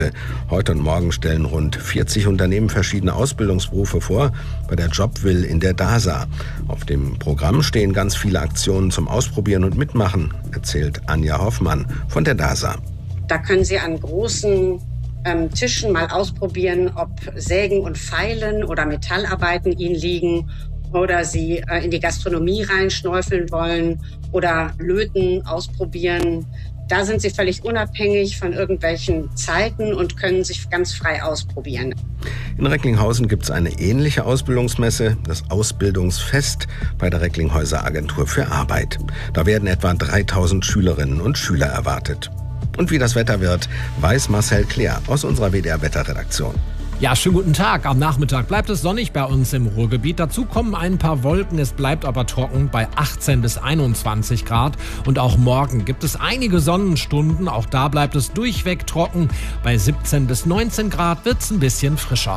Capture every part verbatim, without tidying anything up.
Heute und morgen stellen rund vierzig Unternehmen verschiedene Ausbildungsberufe vor bei der Jobwill in der D A S A. Auf dem Programm stehen ganz viele Aktionen zum Ausprobieren und Mitmachen, erzählt Anja Hoffmann von der D A S A. Da können Sie an großen ähm, Tischen mal ausprobieren, ob Sägen und Feilen oder Metallarbeiten Ihnen liegen, oder Sie äh, in die Gastronomie reinschnäufeln wollen oder Löten ausprobieren. Da sind Sie völlig unabhängig von irgendwelchen Zeiten und können sich ganz frei ausprobieren. In Recklinghausen gibt es eine ähnliche Ausbildungsmesse, das Ausbildungsfest bei der Recklinghäuser Agentur für Arbeit. Da werden etwa dreitausend Schülerinnen und Schüler erwartet. Und wie das Wetter wird, weiß Marcel Claire aus unserer W D R-Wetterredaktion. Ja, schönen guten Tag. Am Nachmittag bleibt es sonnig bei uns im Ruhrgebiet. Dazu kommen ein paar Wolken. Es bleibt aber trocken bei achtzehn bis einundzwanzig Grad. Und auch morgen gibt es einige Sonnenstunden. Auch da bleibt es durchweg trocken. Bei siebzehn bis neunzehn Grad wird es ein bisschen frischer.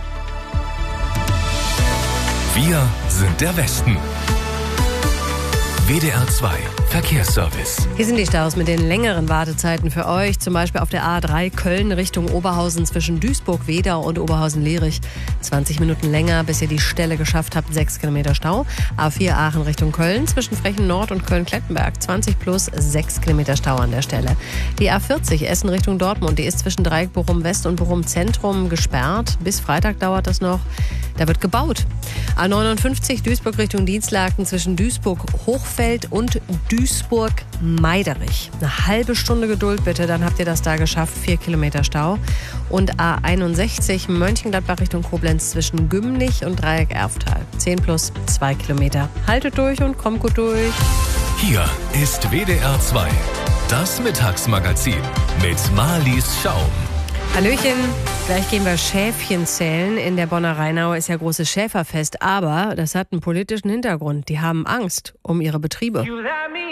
Wir sind der Westen. W D R zwei Verkehrsservice. Hier sind die Staus mit den längeren Wartezeiten für euch. Zum Beispiel auf der A drei Köln Richtung Oberhausen zwischen Duisburg-Wedau und Oberhausen-Lehrich. zwanzig Minuten länger, bis ihr die Stelle geschafft habt. sechs Kilometer Stau. A vier Aachen Richtung Köln zwischen Frechen Nord und Köln-Klettenberg. zwanzig plus sechs Kilometer Stau an der Stelle. Die A vierzig Essen Richtung Dortmund. Die ist zwischen Dreieck Bochum West und Bochum Zentrum gesperrt. Bis Freitag dauert das noch. Da wird gebaut. A neunundfünfzig Duisburg Richtung Dienstlaken zwischen Duisburg-Hochfeld und Duisburg-Meiderich. Eine halbe Stunde Geduld bitte, dann habt ihr das da geschafft. Vier Kilometer Stau. Und A einundsechzig Mönchengladbach Richtung Koblenz zwischen Gümlich und Dreieck Erftal. zehn plus zwei Kilometer. Haltet durch und kommt gut durch. Hier ist W D R zwei, das Mittagsmagazin mit Marlies Schaum. Hallöchen, gleich gehen wir Schäfchen zählen. In der Bonner Rheinau ist ja großes Schäferfest, aber das hat einen politischen Hintergrund. Die haben Angst um ihre Betriebe.